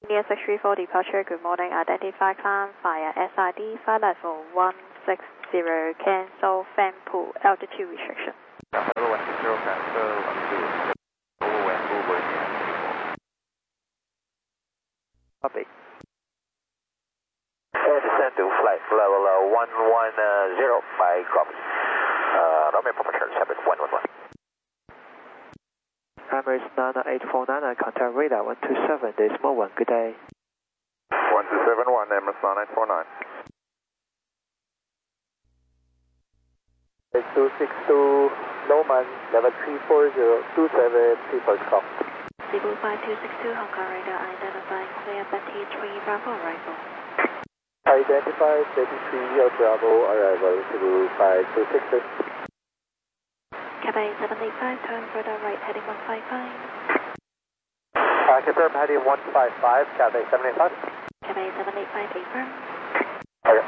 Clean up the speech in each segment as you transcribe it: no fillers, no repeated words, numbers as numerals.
Near 634 departure, good morning. Identify climb via SID, flight level 160, cancel fan pool, altitude restriction. Level 160, cancel, 12, over Vancouver, Copy. Descend to flight level 110 by copy. Runway proper 7111. Emirates 99849, contact radar 127.1. Good day. 1271, Emirates 9949. 262, Norman, level 340, 27, people cop. Cebu 5262, Hong Kong radar, identifying clear Betty 3 Bravo arrival. Identify 33 Bravo arrival, Cebu 5262. Cathay 785, turn further right, heading 155. Confirm heading 155, Cathay 785. Cathay 785, affirm. Okay.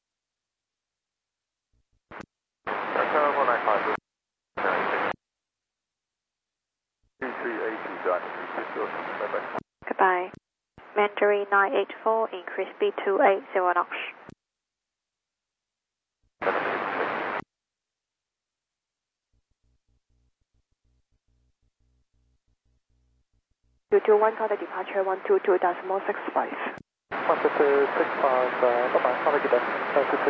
Goodbye. Mandarin 984, increase speed to 80 knots. One contact departure 122.65. 122.65, bye-bye, have a good day. 122.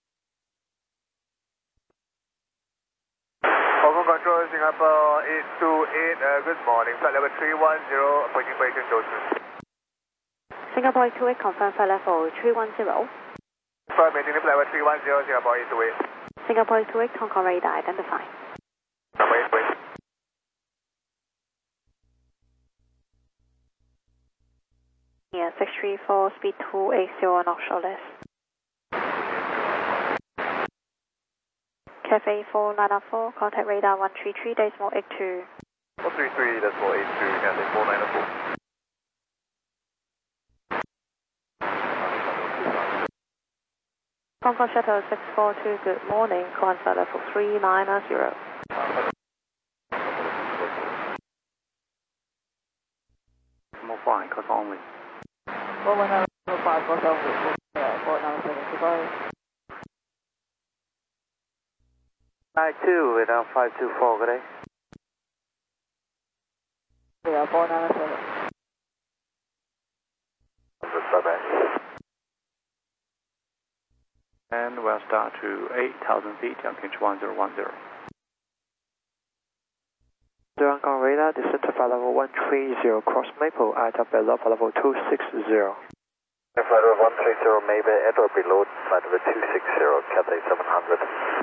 Hong Kong Control, Singapore 828, good morning. Flight level 310, approaching Beijing Dorsal. Singapore 828, confirm flight level 310. Confirm, maintaining flight level 310, Singapore 828. Singapore 828, Hong Kong radar, identify. Number 828. Yeah, 634, speed 280 knots or less. Cafe 4904, contact radar 133.82. 133.82, Cathay 4904. Hong Kong Shuttle 642, good morning, climb flight level 390. More flying, cause only. 115, 497, goodbye. 92, without 524, good day. Yeah, 497. Bye-bye. And we'll start to 8,000 feet, Yankee 1010. Hong Kong radar, descend to flight level 130, cross Maple, at or below flight level 260. Flight level 130, maybe at or below flight level 260, Cathay 700.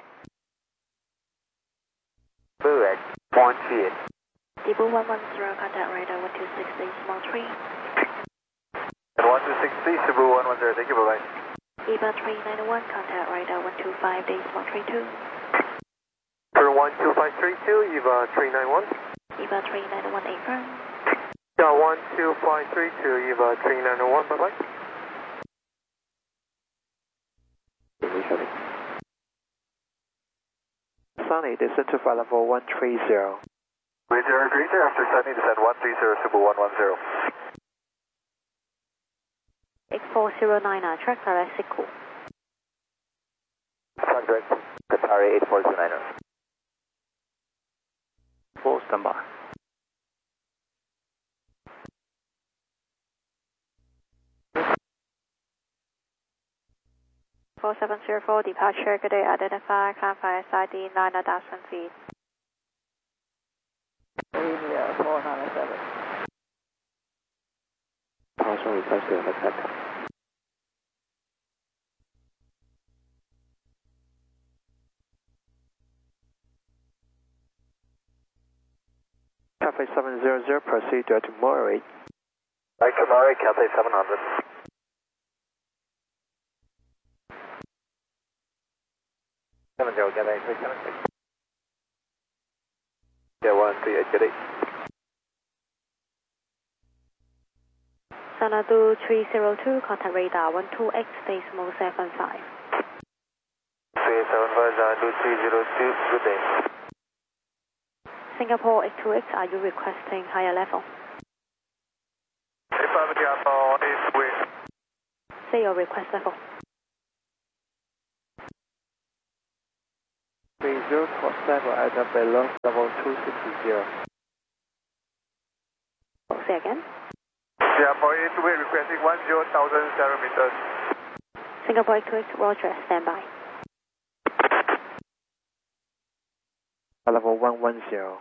Blue X, 0.38. Cebu 110, contact radar 1260, small 3. And 1260, Cebu 110, thank you, bye-bye. EVA 391, contact radar 125, small 32. For 12532, EVA 391. EVA 391, affirm. Yeah, 12532, EVA 391, bye-bye. Sunny, descend to flight level 130. Greater, after Sunny, descend 130, Cebu 110. X4099, track direct Siku. Track direct, Qatari 8429er. Full standby. Four 704, departure, good day, identify, climb via SID 9,000 feet. India 497. Partial request to attack. Cathay 700, proceed to Murray. Right, Kamari, Cathay 700. Cathay 376. Yeah, 138, good day. Sanadu 302, contact radar 12X, decimal 75. 375, Sanadu 302, good day. Singapore 828, are you requesting higher level? Affirmative, say your request level. 30 cross level at below level 260. Say again. Singapore 82 requesting 10,007 meters. Singapore 88, Roger, stand by. Level 110.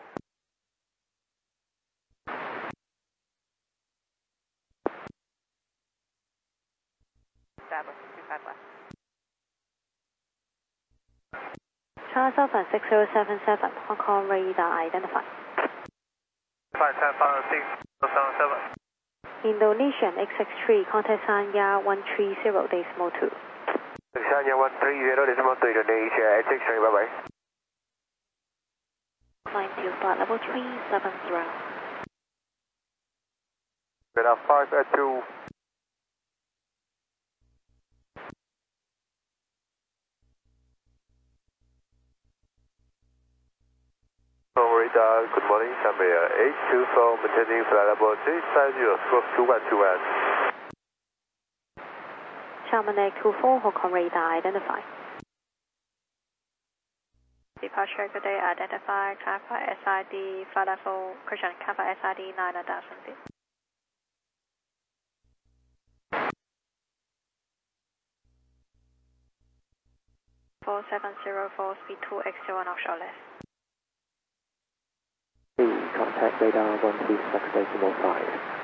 Charles Alpha 6077, Hong Kong radar identified. 575 Indonesian X63, contact Sanya 130.2. Sanya 130.2 Indonesia, X63, bye bye. Climb to spot level 370. Radar 5 at 2. Radar, good morning, Sunway 824, maintaining flight level 350, stroke 2121. Chamonix 24, Hong Kong radar identified. Departure good day, identify, Kappa SID, flight level, correction, Kappa SID 9000 feet. 4704, speed 2x01 offshore left. Contact radar 136.5.